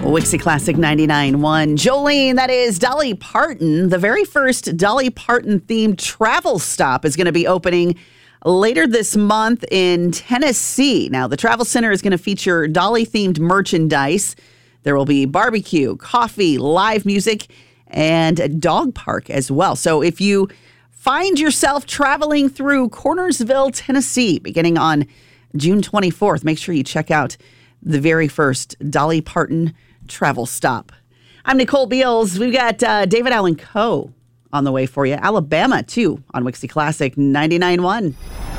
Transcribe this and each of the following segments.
Wixie Classic 99.1. Jolene, that is Dolly Parton. The very first Dolly Parton-themed travel stop is going to be opening later this month in Tennessee. Now, the travel center is going to feature Dolly-themed merchandise. There will be barbecue, coffee, live music, and a dog park as well. So if you find yourself traveling through Cornersville, Tennessee, beginning on June 24th, make sure you check out the very first Dolly Parton travel stop. I'm Nicole Beals. We've got David Allen Coe on the way for you. Alabama, too, on Wixie Classic 99.1.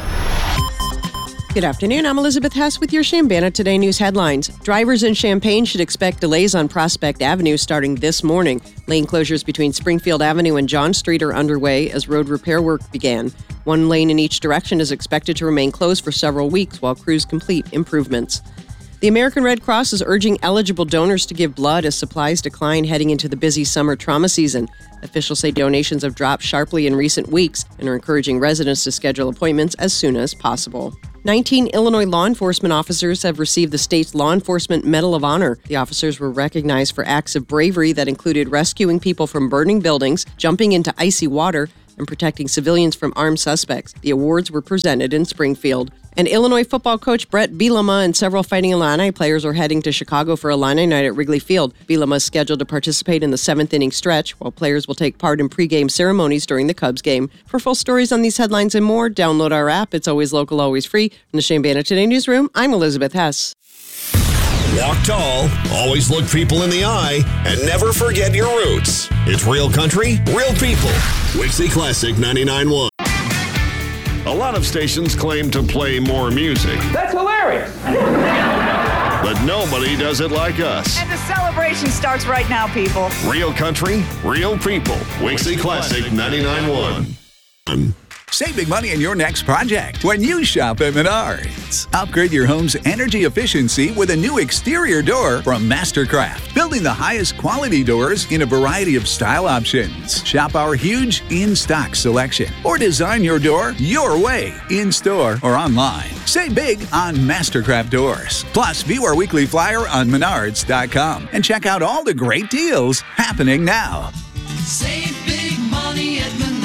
Good afternoon. I'm Elizabeth Hess with your Chambana Today news headlines. Drivers in Champaign should expect delays on Prospect Avenue starting this morning. Lane closures between Springfield Avenue and John Street are underway as road repair work began. One lane in each direction is expected to remain closed for several weeks while crews complete improvements. The American Red Cross is urging eligible donors to give blood as supplies decline heading into the busy summer trauma season. Officials say donations have dropped sharply in recent weeks and are encouraging residents to schedule appointments as soon as possible. 19 Illinois law enforcement officers have received the state's Law Enforcement Medal of Honor. The officers were recognized for acts of bravery that included rescuing people from burning buildings, jumping into icy water, and protecting civilians from armed suspects. The awards were presented in Springfield. And Illinois football coach Brett Bielema and several Fighting Illini players are heading to Chicago for Illini night at Wrigley Field. Bielema is scheduled to participate in the seventh-inning stretch, while players will take part in pregame ceremonies during the Cubs game. For full stories on these headlines and more, download our app. It's always local, always free. From the Chambana Today newsroom, I'm Elizabeth Hess. Walk tall, always look people in the eye, and never forget your roots. It's real country, real people. Wixie Classic 99.1. A lot of stations claim to play more music. That's hilarious. But nobody does it like us. And the celebration starts right now, people. Real country, real people. Wixie Classic 99.1. Save big money in your next project when you shop at Menards. Upgrade your home's energy efficiency with a new exterior door from Mastercraft, building the highest quality doors in a variety of style options. Shop our huge in-stock selection or design your door your way, in-store or online. Save big on Mastercraft doors. Plus, view our weekly flyer on Menards.com and check out all the great deals happening now. Save big money at Menards.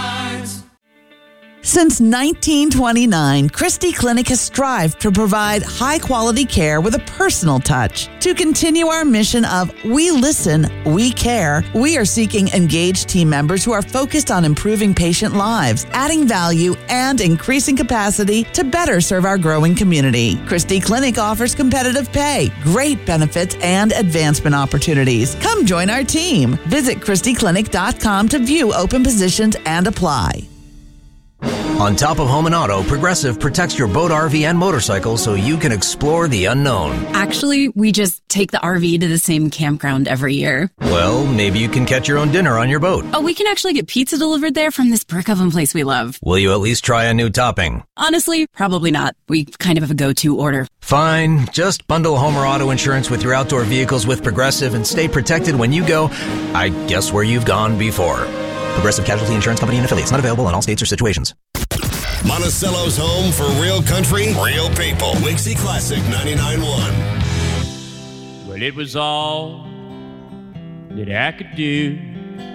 Since 1929, Christie Clinic has strived to provide high-quality care with a personal touch. To continue our mission of We Listen, We Care, we are seeking engaged team members who are focused on improving patient lives, adding value, and increasing capacity to better serve our growing community. Christie Clinic offers competitive pay, great benefits, and advancement opportunities. Come join our team. Visit ChristieClinic.com to view open positions and apply. On top of home and auto, Progressive protects your boat, RV, and motorcycle so you can explore the unknown. Actually, we just take the RV to the same campground every year. Well, maybe you can catch your own dinner on your boat. Oh, we can actually get pizza delivered there from this brick oven place we love. Will you at least try a new topping? Honestly, probably not. We kind of have a go-to order. Fine. Just bundle home or auto insurance with your outdoor vehicles with Progressive and stay protected when you go, I guess, where you've gone before. Progressive Casualty Insurance Company and affiliates. Not available in all states or situations. Monticello's home for real country, real people. Wixie Classic 99.1. Well, it was all that I could do